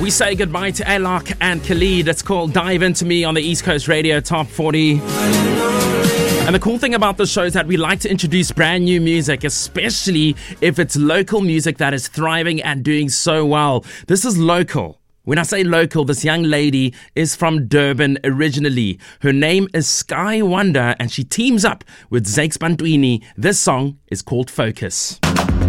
We say goodbye to Alok and Khalid. It's called Dive Into Me on the East Coast Radio Top 40. And the cool thing about the show is that we like to introduce brand new music, especially if it's local music that is thriving and doing so well. This is local. When I say local, this young lady is from Durban originally. Her name is Sky Wonder and she teams up with Zakes Bantwini. This song is called Focus.